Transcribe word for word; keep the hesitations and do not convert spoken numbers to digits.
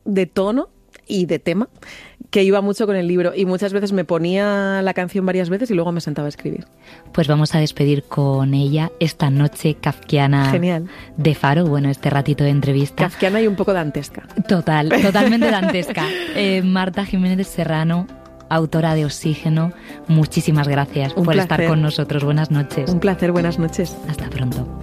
de tono y de tema que iba mucho con el libro, y muchas veces me ponía la canción varias veces y luego me sentaba a escribir. Pues vamos a despedir con ella esta noche kafkiana. Genial. De Faro, bueno, este ratito de entrevista. Kafkiana y un poco dantesca. Total, totalmente dantesca. Eh, Marta Jiménez Serrano, autora de Oxígeno, muchísimas gracias un por placer. estar con nosotros. Buenas noches. Un placer, buenas noches. Hasta pronto.